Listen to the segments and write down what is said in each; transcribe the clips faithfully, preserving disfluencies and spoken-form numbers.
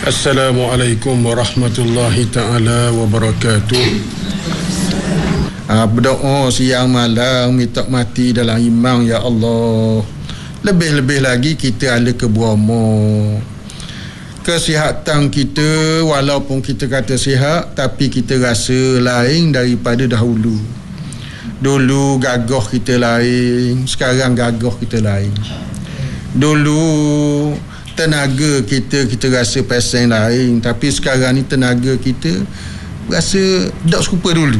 Assalamualaikum warahmatullahi ta'ala wabarakatuh. Ha, berdoa siang malam minta mati dalam iman ya Allah. Lebih-lebih lagi kita ada keberama. Kesihatan kita, walaupun kita kata sihat, tapi kita rasa lain daripada dahulu. Dulu gagah kita lain, sekarang gagah kita lain. Dulu tenaga kita, kita rasa pasang lain, tapi sekarang ni tenaga kita rasa tak serupa dulu.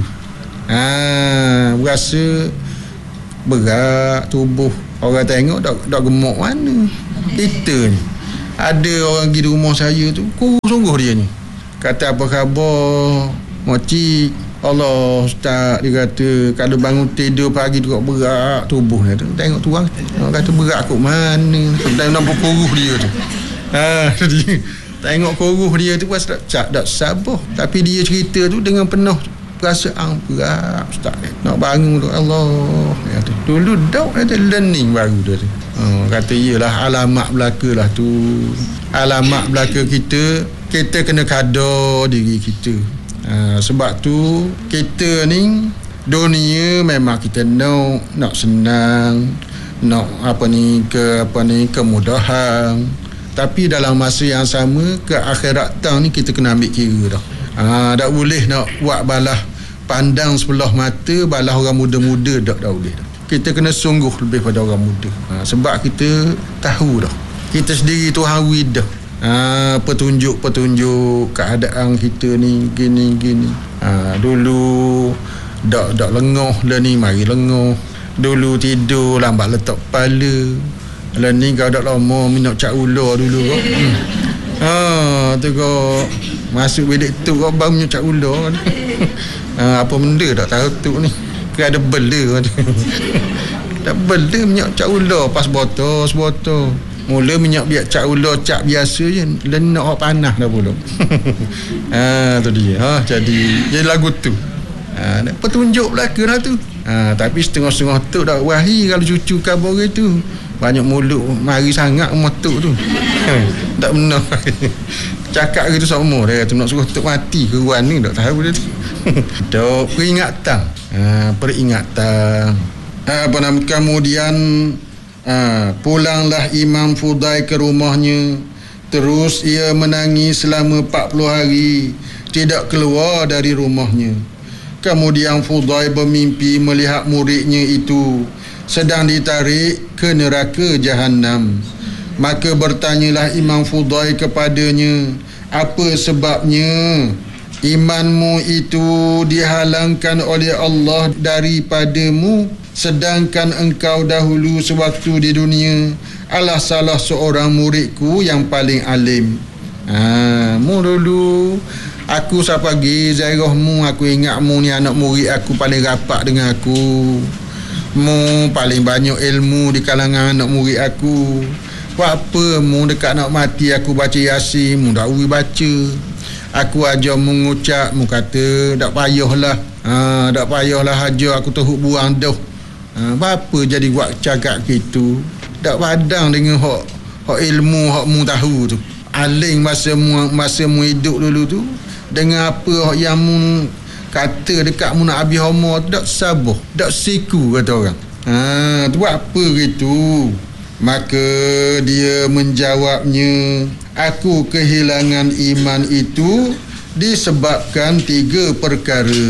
Ha, rasa berat tubuh. Orang tengok tak, tak gemuk mana. Kita ni ada orang pergi di rumah saya tu, kurus sungguh dia ni. Kata apa khabar Mocik? Allah Ustaz, dia kata kalau bangun tidur pagi tu berat tubuh dia tu. Tengok tu orang, orang kata berat kot mana. Dan nampak kurus dia tu. Ha, dia tengok kurus dia tu pas tak tak, tak sabar. Tapi dia cerita tu dengan penuh perasaan berat Ustaz. Nak bangun tu Allah. Dia kata, dulu dak ada learning baru dia tu. Ha, kata iyalah alamat belaka lah tu. Alamat belaka kita, kita kena kada diri kita. Ha, sebab tu kita ni dunia memang kita nak nak senang, nak apa ni ke apa ni kemudahan, tapi dalam masa yang sama ke akhirat tang ni kita kena ambil kira dah. Ha, tak boleh nak buat balah pandang sebelah mata balah orang muda-muda, tak dah boleh dah. Kita kena sungguh lebih pada orang muda. Ha, sebab kita tahu dah kita sendiri Tuhan widah. Ha, petunjuk-petunjuk keadaan kita ni gini-gini. Ha, dulu dak dak lengah lah ni, mari lengah. Dulu tidur lambat letak kepala. Lah ni kau dak lama minat cak ular dulu kau. Hmm. Ha, tu kau masuk bilik tu kau bang minat cak ular. Ha, apa benda tak tahu tu ni. Ke ada bela. Tak bela minyak cak ular pas botol sebotol. Mula minyak biak cak ular cak biasa je, lenak orang panas dah pula. Ha, tu dia. Ha, jadi jadi lagu tu. Ha, petunjuk belaka lah tu. Ha, tapi setengah-setengah tu dah wahi kalau cucu kabar tu. Banyak mulut mari sangat motok tu. Tak benar. Cakap gitu sama dia kata nak suruh tok mati ke ruan ni tak tahu dia tu. Dok peringatan. Ha, peringatan. Ha, apa nama kemudian Ha, pulanglah Imam Fudai ke rumahnya. Terus ia menangis selama empat puluh hari, tidak keluar dari rumahnya. Kemudian Fudai bermimpi melihat muridnya itu sedang ditarik ke neraka Jahannam. Maka bertanyalah Imam Fudai kepadanya, apa sebabnya imanmu itu dihalangkan oleh Allah daripadamu, sedangkan engkau dahulu sewaktu di dunia adalah salah seorang muridku yang paling alim. Ha, mu dulu aku sapagi zairahmu, aku ingat mu ni anak murid aku paling rapat dengan aku. Mu paling banyak ilmu di kalangan anak murid aku. Buat apa mu dekat nak mati aku baca Yasin, mu dak uri baca. Aku ajar mengucap, mu kata tak payahlah. Ha, tak payahlah ajar aku teruk buang dah. Ha, apa jadi buat cakap gitu? Tak padang dengan hak hak ilmu hak mu tahu tu. Aling masa mu masa mu hidup dulu tu dengan apa hak yang mu kata dekat mu nak habis homo tu tak sabar, tak siku kata orang. Ha, tu buat apa gitu? Maka dia menjawabnya, aku kehilangan iman itu disebabkan tiga perkara.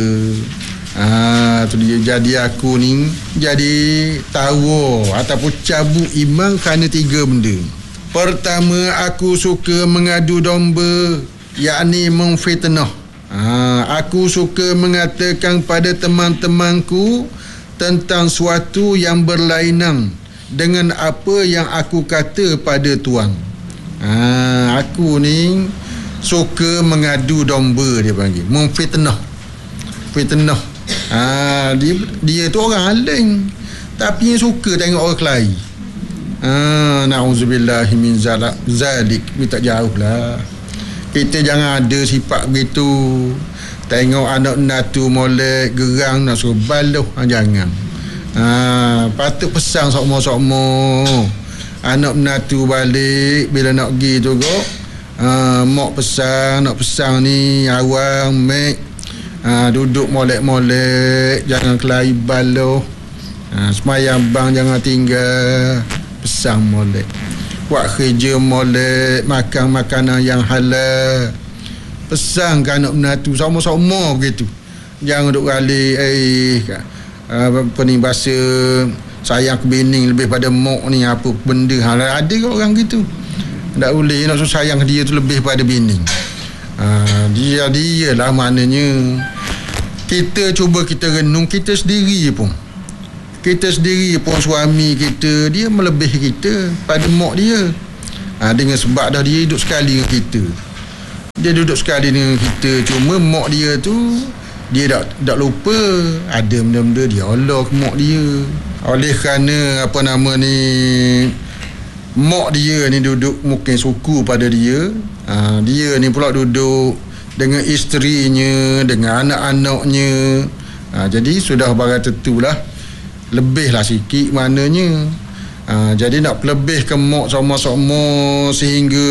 Ah, tu dia, jadi aku ni jadi tahu ataupun cabut iman kerana tiga benda. Pertama, aku suka mengadu domba, yakni memfitnah. Ah, aku suka mengatakan pada teman-temanku tentang suatu yang berlainan dengan apa yang aku kata pada tuan. Ah, aku ni suka mengadu domba, dia panggil memfitnah. Fitnah. Ha, dia, dia tu orang alim tapi yang suka tengok orang kelahi. Ha, na'udzubillahi min zalik. Kita tak jauh lah. Kita jangan ada sifat begitu. Tengok anak natu molek gerang nak suruh baloh. Ha, jangan. Ha, patut pesan sokmo-sokmo anak natu balik bila nak pergi tu kok. uh, mak pesan nak pesan ni awang mek uh, duduk molek-molek, jangan kelahi baloh, uh, semayang bang jangan tinggal, pesan molek, buat kerja molek, makan makanan yang halal, pesan ke anak menatu sama-sama begitu. Jangan duduk kali eh uh, apa ni bahasa sayang ke bini lebih pada mak ni, apa benda hal ada ke orang gitu. Tak boleh nak suruh sayang dia tu lebih pada bini. Ha, dia dia lah maknanya. Kita cuba kita renung kita sendiri pun. Kita sendiri pun suami kita dia melebihi kita pada mak dia. Ha, dengan sebab dah dia hidup sekali dengan kita. Dia duduk sekali dengan kita, cuma mak dia tu dia tak tak lupa ada benda-benda dia Allah ke mak dia. Oleh kerana apa nama ni mak dia ni duduk mungkin suku pada dia, ha, dia ni pula duduk dengan isterinya, dengan anak-anaknya, ha, jadi sudah barang tentulah lebihlah sikit maknanya. Ha, jadi nak lebih ke mak sama-sama sehingga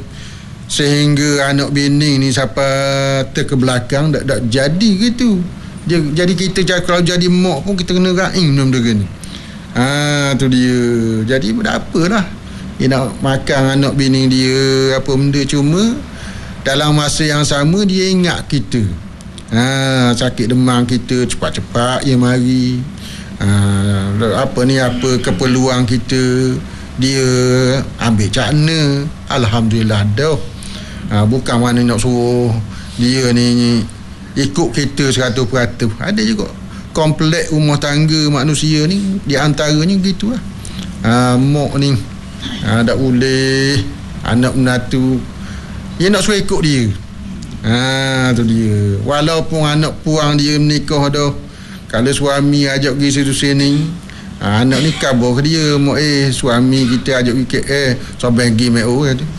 sehingga anak bini ni sampai ter ke belakang tak tak jadi gitu. Dia, jadi kita kalau jadi mak pun kita kena raing benda ni. Ha, tu dia. Jadi tak apalah. Dia nak makan anak bini dia apa benda, cuma dalam masa yang sama dia ingat kita. Ha, sakit demam kita cepat-cepat dia mari. Ha, apa ni apa keperluan kita dia ambil cakna. Alhamdulillah dah. Ha, bukan mana nak suruh dia ni ikut kita seratus peratus. Ada juga komplek rumah tangga manusia ni di antaranya gitulah. Ha, mak ni ha, tak boleh anak menatu dia nak suruh ikut dia. Ha, tu dia. Walaupun anak puang dia menikah dah, kalau suami ajak pergi situ sini, ha, anak ni kabar ke dia, mak eh suami kita ajak pergi K L sampai pergi mek oh kata.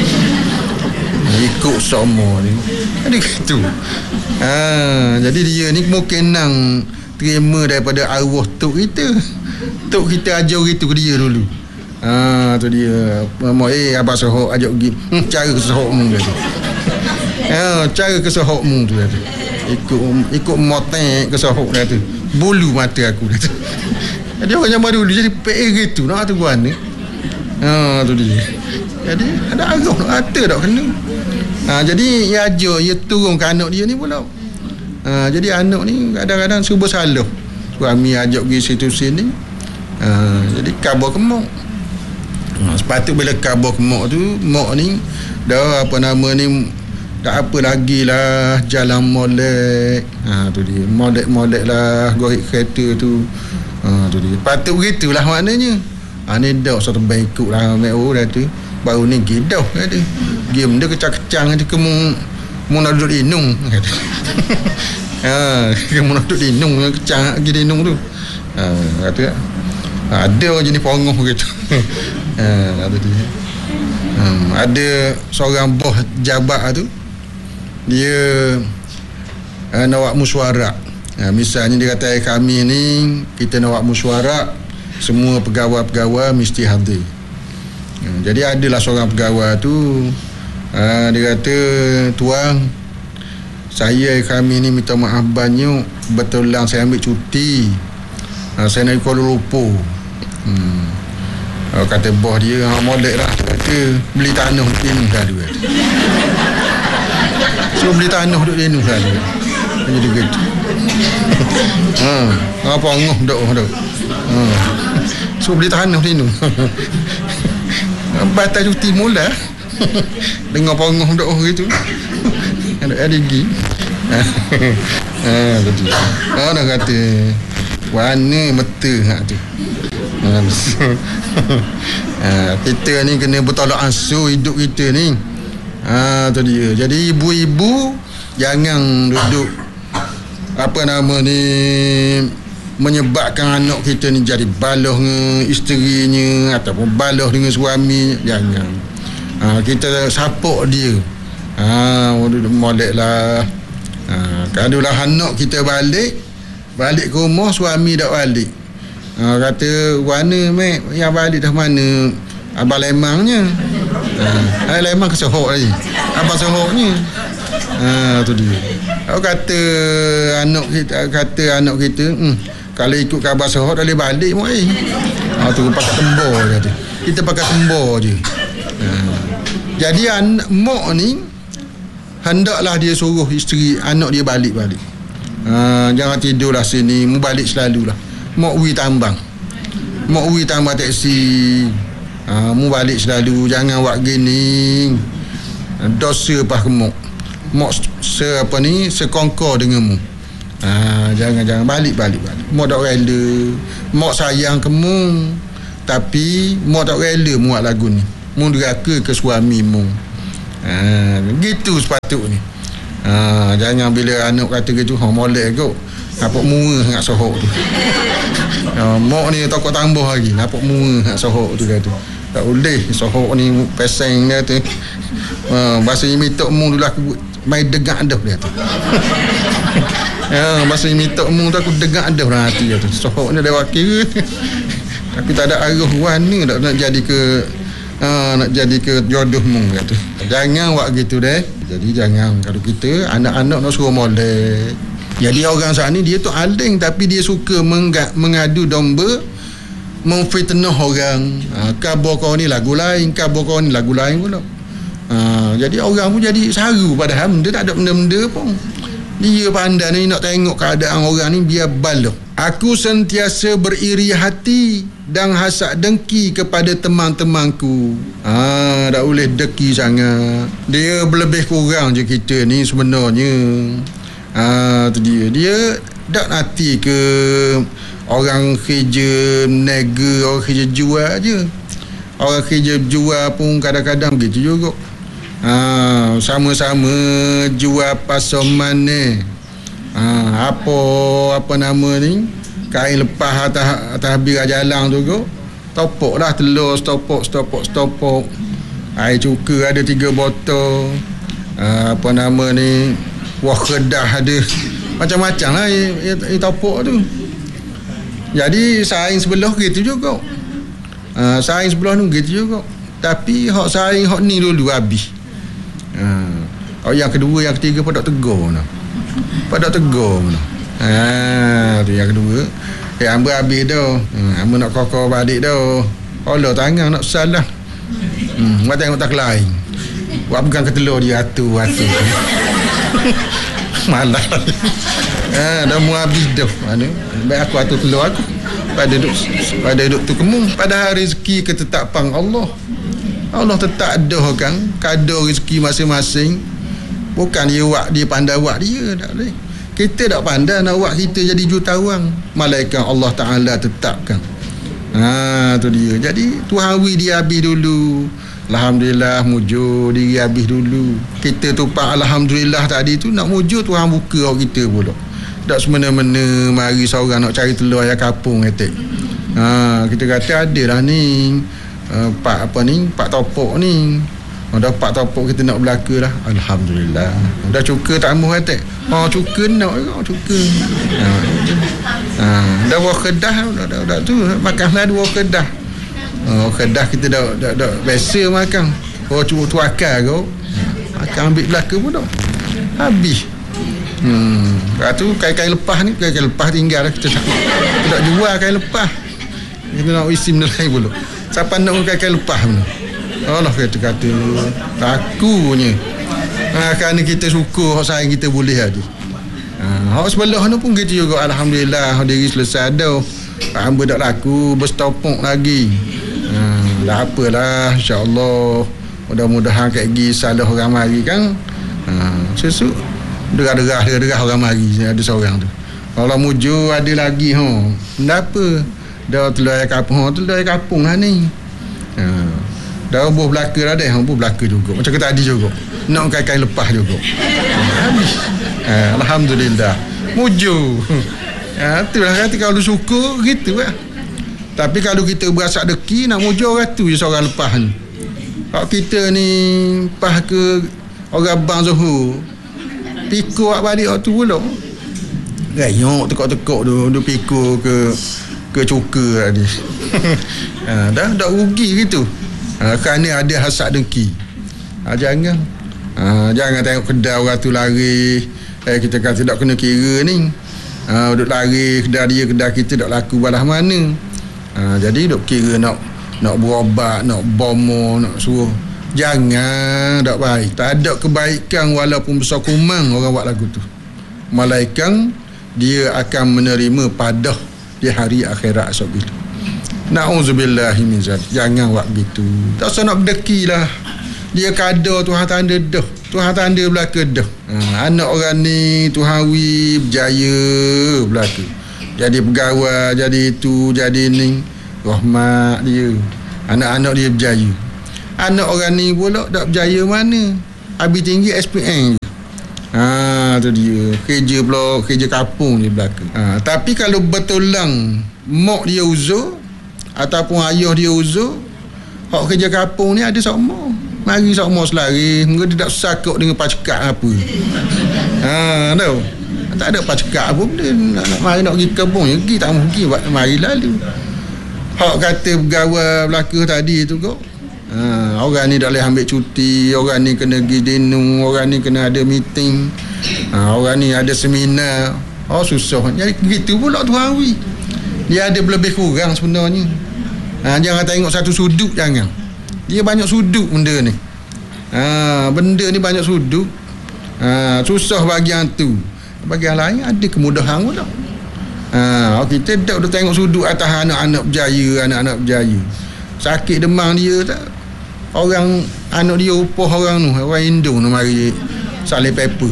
Ikut semua ni. Ada gitu. Ha, jadi dia ni mungkin nang terima daripada arwah tok kita. Tok kita ajar gitu ke dia dulu. Ha, tu dia. Mak eh abang sohok ajak pergi. Hmm, cara kesohokmu kata. Ha, cara kesohokmu tu kata. Ikut ikut motek kesohok dia tu. Bulu mata aku kata. Jadi orang zaman dulu jadi P A gitu nak tu buat ni. Ha, tu dia. Jadi ada arwah nak kata tak kena. Ha, jadi ia ajar ia turun ke anak dia ni pula. Ha, jadi anak ni kadang-kadang serba salah. Suami ajak pergi situ sini. Ha, jadi kabar ke mak. Ha, sepatut bila kabar ke mak tu, mak ni dah apa nama ni tak apa lagi lah jalan molek. Ha, tu dia. Molek-molek lah gorik kereta tu. Ha, tu dia. Patut begitulah maknanya. Ha, ni dah satu baik ikut lah mek oh dah tu. Baru ni gidah kata. Game dia kecang-kecang kata kamu mau nak duduk dinung kata. Ha, kamu nak duduk dinung kecang lagi dinung tu. Ha, kata ada jenis pongoh gitu. Ha, kata dia. Hmm, ada seorang bos jabat tu dia uh, nak buat mesyuarat. Ha, misalnya dia kata kami ni kita nak buat mesyuarat, semua pegawai-pegawai mesti hadir. Hmm, jadi adalah seorang pegawai tu uh, dia kata tuan saya kami ni minta maaf banyak betulan saya ambil cuti. Uh, saya nak Kuala Lumpur. Hmm. Uh, kata bos dia ha molek lah kata beli tanah duduk ni dah dua. So beli tanah duduk ni dah dua. Jadi gitu. Ha, apa ngoh dak dak. Ha. So beli tanah ni nu. Batal cuti mula. Dengar pongoh dak gitu. Ada ada gigi. Ha, betul. Oh dah kata warna mata hak tu. Ha, kita ni kena bertolak ansur hidup kita ni. Ha, tu dia. Jadi ibu-ibu jangan duduk apa nama ni menyebabkan anak kita ni jadi baloh dengan isterinya ataupun baloh dengan suami. Jangan. Ha, kita support dia. Ha, duduk molek lah. Ha, kalau lah anak kita balik balik ke rumah suami tak balik. Ha, kata warna mek yang balik dah mana abang lemangnya. Ha, lemang ke sohok lagi. Abang sohoknya. Ha, tu dia. Aku kata anak kita kata anak kita, hmm, kalau ikut khabar sohok dah boleh balik mak eh. Ha, tu pakai tembor je tu. Kita pakai tembor je. Ha. Jadi anak mak ni hendaklah dia suruh isteri anak dia balik-balik. Ha, jangan tidurlah sini, mu balik selalulah. Mak wi tambang. Mak wi tambang teksi. Ha, mu balik selalu, jangan buat gini. Dosa pah kemuk. Mak se apa ni sekongkor dengan mu. Ha, jangan jangan balik balik balik. Mak tak rela. Mak sayang kamu. Tapi mak tak rela mu buat lagu ni. Mu deraka ke suami mu. Ha, gitu sepatutnya. Ha, jangan bila anak kata gitu, ha molek kau. Nampak murah nak sohok tu. Ha, mak ni takut tambah lagi. Nampak murah nak sohok tu kata. Tak boleh sohok ni peseng dia tu. Ha, bahasa imitok mu dulu aku mai degak dah dia tu. Ya, bahasa imitok mu tu aku degak dah dalam hati dia tu. Sohok ni lewat kira. Tapi tak ada arah warna nak, nak jadi ke ha, nak jadi ke jodoh mu dia tu. Jangan buat gitu deh. Jadi jangan kalau kita anak-anak nak suruh molek. Jadi orang saat ni dia tu aling tapi dia suka mengga, mengadu domba, memfitnah orang. Ha, khabar kau ni lagu lain, khabar kau ni lagu lain pula. Ha, jadi orang pun jadi saru padahal dia tak ada benda-benda pun. Dia pandai ni nak tengok keadaan orang ni biar baloh. Aku sentiasa beriri hati dan hasad dengki kepada teman-temanku. Ha, tak boleh dengki sangat. Dia lebih kurang je kita ni sebenarnya. Ha, tu dia. Dia tak nanti ke orang kerja nega, orang kerja jual je. Orang kerja jual pun kadang-kadang begitu juga. Ha, sama-sama jual pasoman ni. Ha, apa apa nama ni? Kain lepas atas atas bira jalan tu go. Topok lah telur, stopok, stopok, stopok. Air cuka ada tiga botol. Ha, apa nama ni? Wah kedah ada. Macam-macam lah yang topok tu. Jadi saing sebelah gitu juga. Ha, saing sebelah tu gitu juga. Tapi hak saing hak ni dulu habis. Ha, yang kedua, yang ketiga pada tegur nah. Pada tegur nah. Ha, tu yang kedua. Eh hamba habis dah. Ha, hamba nak kokor balik dah. Allah tangan nak salah. Hmm, buat tengok tak lain. Buat pegang ke telur dia atu-atu. Malah. Ha, dah mu habis dah. Mana? Baik aku atu telur aku. Pada duduk pada duduk tu kemung. Pada rezeki ketetapan Allah. Allah tetap dah kan kadar rezeki masing-masing. Bukan dia buat dia pandai buat dia, tak boleh. Kita tak pandai nak buat kita jadi jutawan. Malaikat Allah Taala tetapkan. Ha, tu dia. Jadi Tuhan wi dia habis dulu. Alhamdulillah mujur diri habis dulu. Kita tupak alhamdulillah tadi tu nak mujur Tuhan buka orang kita pula. Tak semena-mena mari seorang nak cari telur ayam kapung etek. Ha, kita kata ada lah ni. Uh, pak apa ni pak topok ni. Oh, dah pak topok kita nak belaka lah. Alhamdulillah. Dah cuka tak amuh kata. Oh cuka nak oh, cuka. Ha. Ha. Dah buah kedah dah, dah, dah tu makanlah dua kedah. Oh kedah kita dah dah, dah biasa makan. Oh cuba tu akal kau. Makan ambil belaka pun dah. Habis. Hmm. Lepas tu kain-kain lepas ni kain-kain lepas tinggal dah kita tak. Kita tak jual kain lepas. Kita nak isim lain pula. Siapa nak kain lepas pun. Allah kata-kata takunya. Ha, kerana kita suka hak sayang kita boleh ada. Ha, hak sebelah ni pun gitu juga. Alhamdulillah diri selesai dah. Hamba tak laku berstopok lagi. Ha, dah apalah insya-Allah. Mudah-mudahan kayak gini salah orang mari kan. Ha, sesuk derah-derah derah orang mari ada seorang tu. Kalau mujur ada lagi ha. Kenapa? Dah telur ayam kapung, ha, telur ayam kapung lah ni. Ha. Dah buah belaka dah deh, buah belaka juga. Macam kita tadi juga. Nak kain-kain lepas juga. Habis. Ha, alhamdulillah. Mujur. Ha, itulah kata kalau syukur gitu lah. Tapi kalau kita berasak deki nak mujur orang tu je seorang lepas ni. Kalau kita ni pas ke orang bang Zuhur, pikul balik waktu pula. Gayok tekuk-tekuk tu, tu pikul ke ke cuka tadi. Ha, dah dah rugi gitu. ha, kerana ada hasad dengki. Ha, jangan ha, jangan tengok kedai orang tu lari, eh kita kata tak kena kira ni, ha, duk lari kedai dia, kedai kita tak laku balah mana. Ha, jadi duk kira nak nak berobat, nak bomo, nak suruh. Jangan, tak baik. Tak ada kebaikan walaupun besar kumang orang buat lagu tu. Malaikat dia akan menerima padah di hari akhirat esok bila. Na'udzubillahi min zalik. Jangan buat begitu. Tak usah nak berdeki lah. Dia kada Tuhan tanda dah. Tuhan tanda belaka dah. Ha, anak orang ni Tuhan wi berjaya belaka. Jadi pegawai, jadi itu, jadi ni. Rahmat dia. Anak-anak dia berjaya. Anak orang ni pula tak berjaya mana? Habis tinggi S P M je. Ha, tu dia. Kerja pula, kerja kapung je belakang. Ha, tapi kalau betulang mak dia uzur ataupun ayah dia uzur, hak kerja kapung ni ada sokmo. Mari sokmo selari. Mungkin dia tak sakut dengan pacekak apa. Ha, tahu. Tak ada pacekak apa benda. Nak, nak mari nak pergi kampung je. Pergi tak mungkin. Mari lalu. Hak kata pegawai belakang tadi tu kok. Ha, orang ni dah boleh ambil cuti, orang ni kena pergi denu, orang ni kena ada meeting, ha, orang ni ada seminar. Oh susah. Jadi begitu pula Tuhan wi. Dia ada lebih kurang sebenarnya. Ha, jangan tengok satu sudut, jangan. Dia banyak sudut benda ni. Ha, benda ni banyak sudut. Ha, susah bagian tu. Bagian lain ada kemudahan pula. Ha, kita tak dah tengok sudut atas anak-anak berjaya, anak-anak berjaya. Sakit demam dia tak. Orang anak dia upah orang tu, orang Indung tu mari salin paper.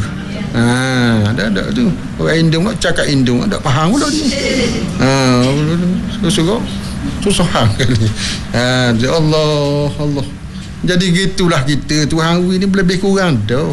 Ha, dah dah tu. Orang Indung nak cakap Indung, tak faham pula dia. Ha, susah. Susah kali. Ha, Allah, Allah. Jadi gitulah kita. Tuhan wi ni lebih kurang dah.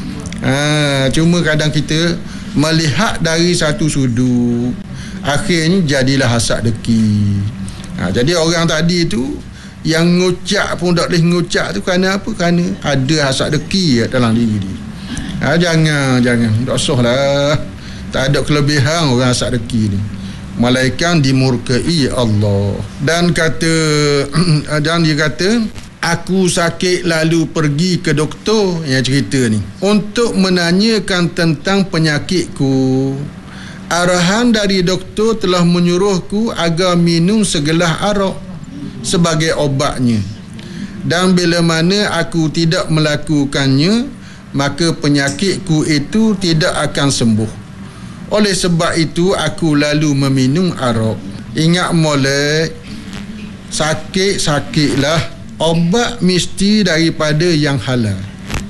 Ha, cuma kadang kita melihat dari satu sudut. Akhirnya jadilah hasad deki. Ha, jadi orang tadi tu yang ngucap pun tak boleh ngucap tu kerana apa? Kerana ada hasad deki dalam diri dia. Ha, jangan, jangan. Tak usah lah. Tak ada kelebihan orang hasad deki ni. Malaikat dimurkai Allah. Dan kata, dan dia kata, aku sakit lalu pergi ke doktor, yang cerita ni, untuk menanyakan tentang penyakitku. Arahan dari doktor telah menyuruhku agar minum segelas arak sebagai obatnya. Dan bila mana aku tidak melakukannya, maka penyakitku itu tidak akan sembuh. Oleh sebab itu aku lalu meminum arak. Ingat molek, sakit-sakitlah, obat mesti daripada yang halal.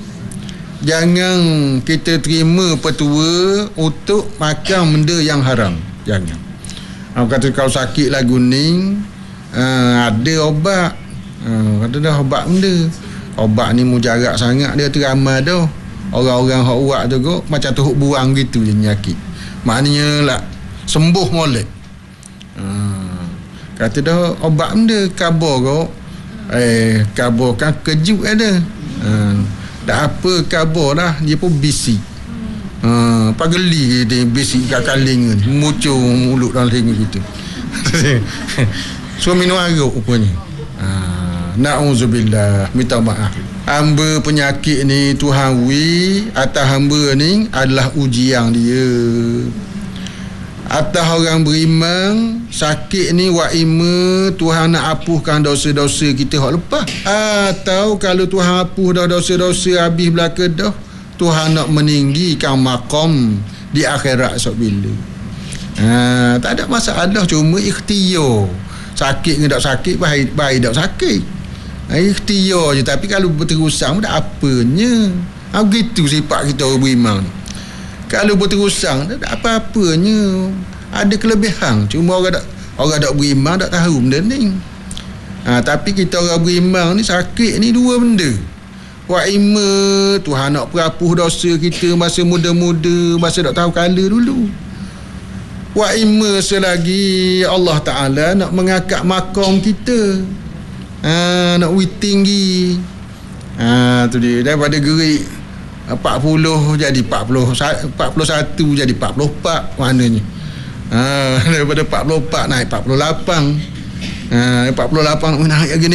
Jangan kita terima petua untuk makan benda yang haram. Jangan. Aku kata kalau sakit lagu ni, uh, ada obat. Uh, kata dah obat benda. Obat ni mujarab sangat, dia teramal dah. Orang-orang hak buat tu kok macam tu buang gitu je penyakit. Maknanya lah sembuh molek. Uh, kata dah obat benda kabar kok. Eh, kabar kan kejut ada. Uh, tak apa kabar lah, dia pun bisik. Ha, pageli dia bisik kat kaling ni, muncul mulut dalam telinga kita. So minum arak rupanya. Ha, na'udzubillah, minta maaf. Hamba penyakit ni Tuhan wi atas hamba ni adalah ujian dia. Atas orang beriman sakit ni wa ima Tuhan nak hapuskan dosa-dosa kita hak lepas. Atau kalau Tuhan hapus dah dosa-dosa habis belaka dah, Tuhan nak meninggikan maqam di akhirat esok bila. Ha, tak ada masalah, cuma ikhtiar. Sakit ke tak sakit, baik baik tak sakit. Ha, ikhtiar je. Tapi kalau berterusan tak apanya. Ha, begitu sifat kita orang beriman. Kalau berterusan tak ada apa-apanya. Ada kelebihan, cuma orang tak orang tak beriman tak tahu benda ni. Ha, tapi kita orang beriman ni sakit ni dua benda. Wa ima Tuhan nak perhapus dosa kita masa muda-muda, masa tak tahu kala dulu. Wa ima selagi Allah Ta'ala nak mengangkat makam kita. Ha, nak wih tinggi. Ha, tu dia, daripada gerik empat puluh jadi empat puluh, empat puluh satu jadi empat puluh empat maknanya. Ha, daripada empat puluh empat naik empat puluh lapan. Ha, empat puluh lapan nak naik lagi ni.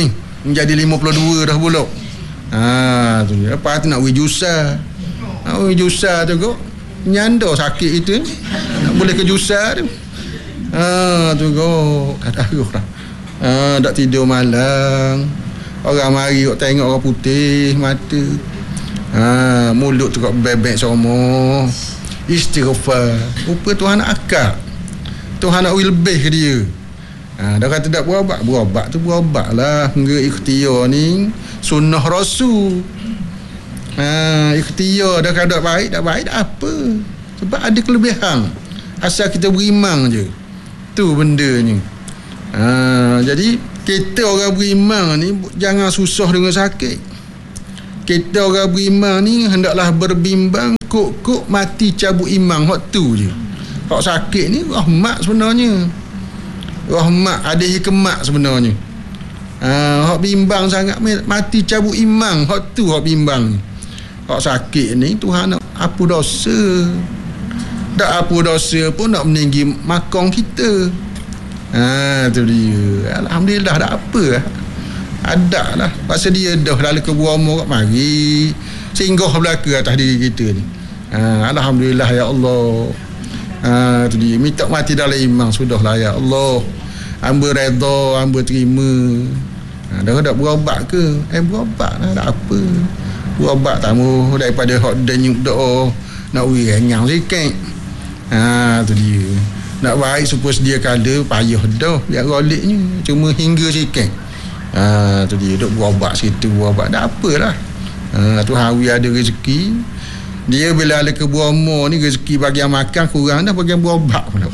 menjadi lima puluh dua dah pula. Ha tu. Lepas tu nak pergi jusa. Nak pergi jusa tu kok nyanda sakit itu. Nak boleh ke jusa tu. Ha tu kok dah taruh dah. Ha tak tidur malam. Orang mari kok tengok orang putih mata. Ha mulut tu kok bebek semua. Istighfar. Rupa Tuhan nak akak. Tuhan nak lebih ke dia. Ha, dah kata tak berobat, berobat tu berobat lah. Hingga ikhtiar ni sunnah Rasul. Ha, ikhtiar dah kada baik, tak baik tak apa. Sebab ada kelebihan. Asal kita beriman je. Tu bendanya. Ha, jadi kita orang beriman ni jangan susah dengan sakit. Kita orang beriman ni hendaklah berbimbang kok-kok mati cabut iman hak tu je. Hak sakit ni rahmat sebenarnya. Rahmat ada hikmat sebenarnya. Ha, hak bimbang sangat mati cabut iman hak tu hak bimbang. Hak sakit ni Tuhan nak apa dosa. Tak apa dosa pun nak meninggi makam kita. Ha tu dia. Alhamdulillah tak apa lah. Ada lah. Pasal dia dah dalam kebuama kat mari singgah belaka atas diri kita ni. Ha, Alhamdulillah ya Allah. Ha tu dia. Minta mati dalam iman sudahlah ya Allah. Hamba redha, hamba terima. Ha, dah tak berobat ke? Eh berobat lah, tak apa. Berobat tamu daripada hot denyuk doa nak wi renyang sikit. Ha tu dia. Nak baik supaya sedia kala payah dah biar goliknya. Cuma hingga sikit. Ha tu dia duk berobat situ berobat tak apalah. Ha tu hari ada rezeki. Dia bila ada kebuama ni rezeki bagian makan kurang dah bagian berobat pula.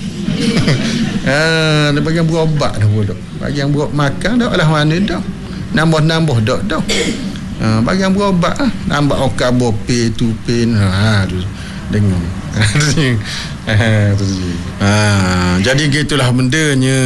Ha dah bagian berobat dah pula. Bagian berobat makan dah lah mana dah. Nambah-nambah dak dah. Ha bagian berobat ah nambah okar bope tu pin ha tu dengar. Ha tu. Ha jadi gitulah bendanya.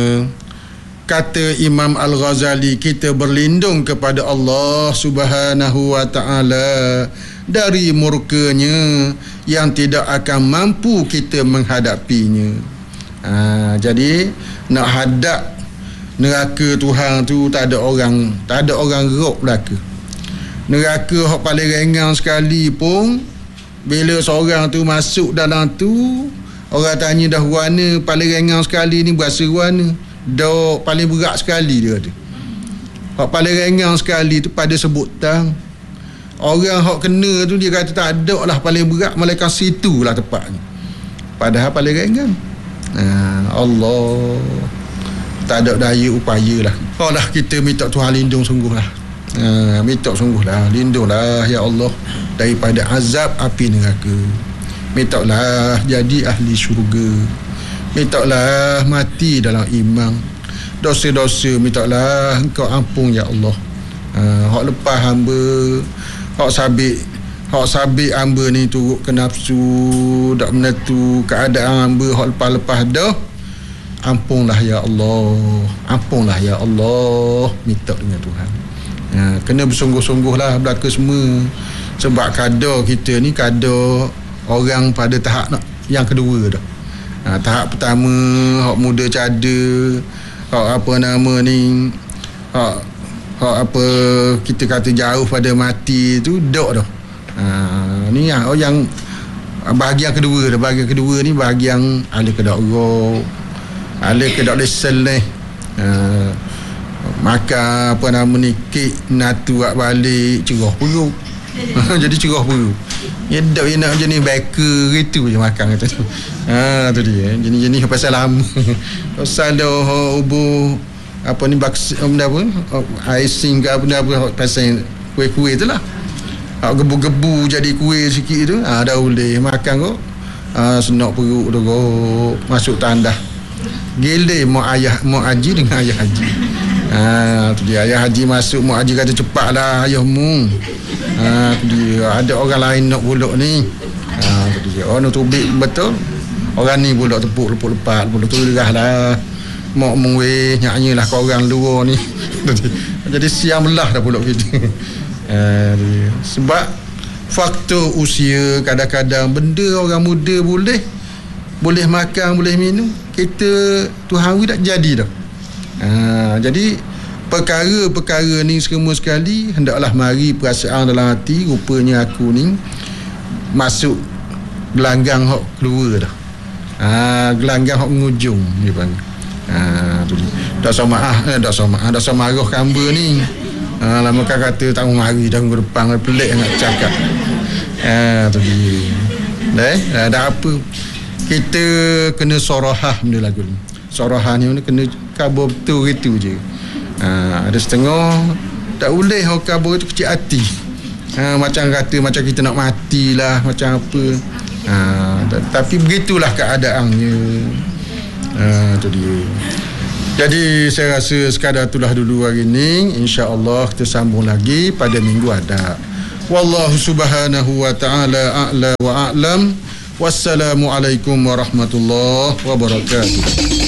Kata Imam Al-Ghazali, kita berlindung kepada Allah Subhanahu wa ta'ala dari murkanya yang tidak akan mampu kita menghadapinya. Ha, jadi nak hadap neraka Tuhan tu tak ada orang, tak ada orang rok belaka. Neraka hak paling ringan sekali pun bila seorang tu masuk dalam tu, orang tanya dah warna paling ringan sekali ni berasa warna. Dah paling berat sekali dia tu. Hak paling ringan sekali tu pada sebutan. Orang hak kena tu dia kata tak ada lah paling berat, malaikat situ lah tepatnya. Padahal paling ringan. Ha, Allah tak ada daya upaya lah. Oh lah kita minta Tuhan lindung sungguh lah. Ha, minta sungguh lah, lindunglah ya Allah daripada azab api neraka. Minta lah jadi ahli syurga. Mintalah mati dalam iman. Dosa-dosa mintalah engkau ampun ya Allah. Ha, hak lepas hamba, hak sabit, hak sabit hamba ni turut ke nafsu, tak menentu keadaan hamba hak lepas-lepas dah. Ampunlah ya Allah. Ampunlah ya Allah. Minta dengan Tuhan. Ha, kena bersungguh-sungguhlah belaka semua. Sebab kadar kita ni kadar orang pada tahap nak yang kedua dah. Ha, tahap pertama hak muda cada, hak apa nama ni, hak hak apa kita kata jauh pada mati tu dok dah. Ha, ni yang oh, yang bahagian kedua dah. Bahagian kedua ni bahagian ahli kedak roh, ahli kedak lesel ni. Ha, maka apa nama ni kek natu buat balik cerah perut. Jadi cerah perut. Ya dak dia nak jenis baker gitu je makan kata tu. Ha tu dia. Jenis-jenis pasal lama. Pasal dah ubu apa ni baks benda apa? Icing ke benda apa pasal kuih-kuih tu lah. Ha, gebu-gebu jadi kuih sikit tu. Ha dah boleh makan kok. Ha senak perut tu kok. Masuk tandah. Gile mak ayah mak haji dengan ayah haji. Ha tu dia ayah haji masuk mak haji kata cepatlah ayahmu. Ha tu dia ada orang lain nak pulak ni. Ha tu dia oh nak tubik betul. Orang ni pulak tepuk lepuk lepat pulak tu derahlah. Mak mengwe nyanyilah kau orang luar ni. Jadi siang belah dah pulak kita. Ha dia sebab faktor usia kadang-kadang benda orang muda boleh boleh makan boleh minum kita Tuhan tak jadi dah. Ha, jadi perkara-perkara ni semua sekali hendaklah mari perasaan dalam hati, rupanya aku ni masuk gelanggang hok keluar dah. Ha, gelanggang hok ngujung dia panggil. Ha, tu dia. Dak somaah, eh, dak somaah, dak somarah kamba ni. Ha, lama kan kata tak mau mari dah minggu depan, pelik nak cakap. Ha, tu dia. Dah, eh? Dah apa? Kita kena sorahah benda lagu ni. Sorahah ni kena kabur betul itu je. Ha, ada setengah tak boleh orang kabur itu kecil hati. Ha, macam kata macam kita nak matilah, macam apa. Ha, tapi begitulah keadaannya. Ha, tu dia. Jadi saya rasa sekadar itulah dulu hari ni. InsyaAllah kita sambung lagi pada minggu hadap. Wallahu subhanahu wa ta'ala a'la wa a'lam. Wassalamualaikum warahmatullahi wabarakatuh.